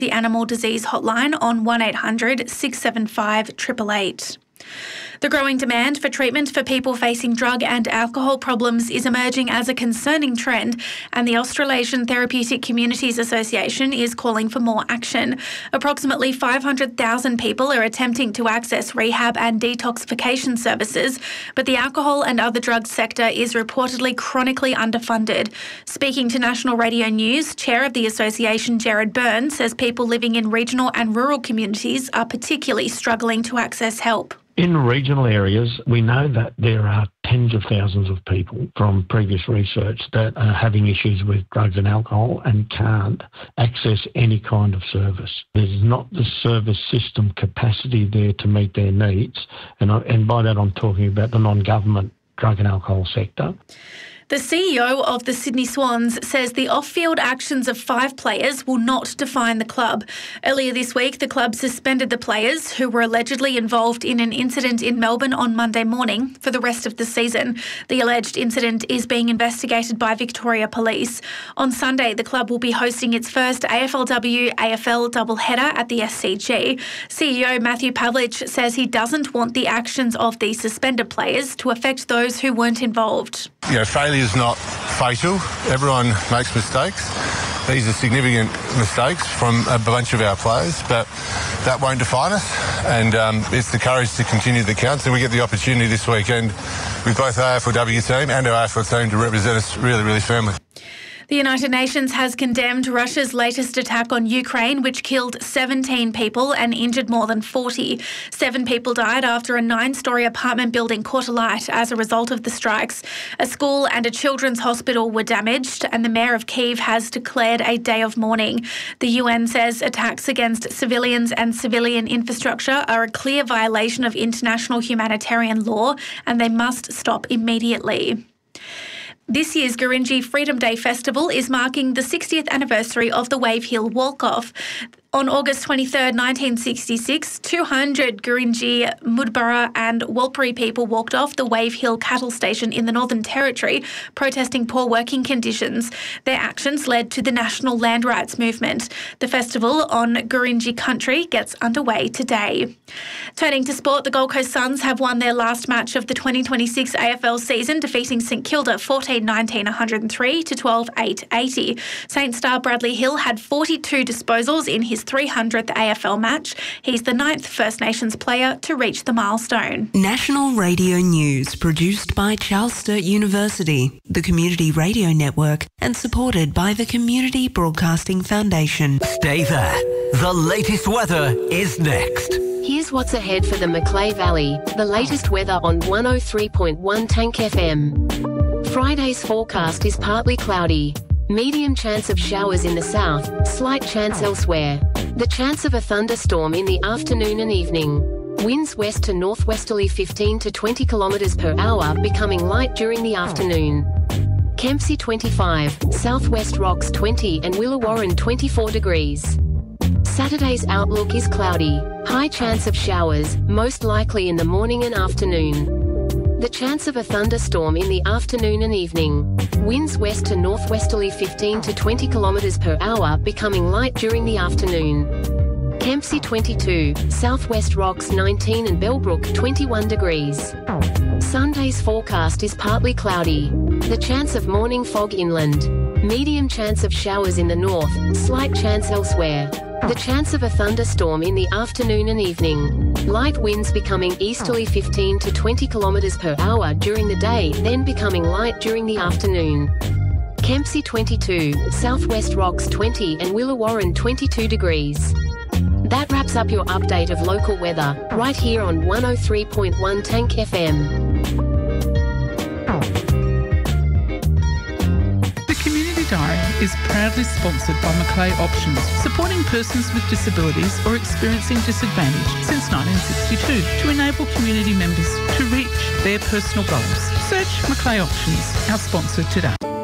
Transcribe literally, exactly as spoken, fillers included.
the Animal Disease Hotline on one eight hundred six seven five eight eight eight. The growing demand for treatment for people facing drug and alcohol problems is emerging as a concerning trend, and the Australasian Therapeutic Communities Association is calling for more action. Approximately five hundred thousand people are attempting to access rehab and detoxification services, but the alcohol and other drugs sector is reportedly chronically underfunded. Speaking to National Radio News, Chair of the association Gerard Byrne says people living in regional and rural communities are particularly struggling to access help. In regional areas, we know that there are tens of thousands of people from previous research that are having issues with drugs and alcohol and can't access any kind of service. There's not the service system capacity there to meet their needs, and, I, and by that I'm talking about the non-government drug and alcohol sector. The C E O of the Sydney Swans says the off-field actions of five players will not define the club. Earlier this week, the club suspended the players who were allegedly involved in an incident in Melbourne on Monday morning for the rest of the season. The alleged incident is being investigated by Victoria Police. On Sunday, the club will be hosting its first A F L W A F L doubleheader at the S C G. C E O Matthew Pavlich says he doesn't want the actions of the suspended players to affect those who weren't involved. You know, failure is not fatal. Everyone makes mistakes. These are significant mistakes from a bunch of our players, but that won't define us. And um, it's the courage to continue the counts. And we get the opportunity this weekend with both our A F L W team and our A F L team to represent us really, really firmly. The United Nations has condemned Russia's latest attack on Ukraine, which killed seventeen people and injured more than forty. Seven people died after a nine-storey apartment building caught alight as a result of the strikes. A school and a children's hospital were damaged, and the mayor of Kyiv has declared a day of mourning. The U N says attacks against civilians and civilian infrastructure are a clear violation of international humanitarian law, and they must stop immediately. This year's Gurindji Freedom Day Festival is marking the sixtieth anniversary of the Wave Hill Walk-Off. On August twenty-third, nineteen sixty-six, two hundred Gurindji, Mudburra and Warlpiri people walked off the Wave Hill cattle station in the Northern Territory, protesting poor working conditions. Their actions led to the National Land Rights Movement. The festival on Gurindji country gets underway today. Turning to sport, the Gold Coast Suns have won their last match of the twenty twenty-six A F L season, defeating St Kilda fourteen nineteen one oh three to twelve eight eighty. Saint star Bradley Hill had forty-two disposals in his three hundredth A F L match. He's the ninth First Nations player to reach the milestone. National Radio News, produced by Charles Sturt University, the Community Radio Network, and supported by the Community Broadcasting Foundation. Stay there. The latest weather is next. Here's what's ahead for the Macleay Valley. The latest weather on one oh three point one Tank F M. Friday's forecast is partly cloudy. Medium chance of showers in the south, slight chance elsewhere. The chance of a thunderstorm in the afternoon and evening. Winds west to northwesterly fifteen to twenty kilometres per hour, becoming light during the afternoon. Kempsey twenty-five, Southwest Rocks twenty and Willawarren twenty-four degrees. Saturday's outlook is cloudy. High chance of showers, most likely in the morning and afternoon. The chance of a thunderstorm in the afternoon and evening. Winds west to northwesterly fifteen to twenty kilometres per hour, becoming light during the afternoon. Kempsey twenty-two, Southwest Rocks nineteen and Bellbrook twenty-one degrees. Sunday's forecast is partly cloudy. The chance of morning fog inland. Medium chance of showers in the north, slight chance elsewhere. The chance of a thunderstorm in the afternoon and evening. Light winds becoming easterly fifteen to twenty kilometres per hour during the day, then becoming light during the afternoon. Kempsey twenty-two, Southwest Rocks twenty and Willawarren twenty-two degrees. That wraps up your update of local weather, right here on one oh three point one Tank F M. Diary is proudly sponsored by Macleay Options, supporting persons with disabilities or experiencing disadvantage since nineteen sixty-two to enable community members to reach their personal goals. Search Macleay Options, our sponsor today.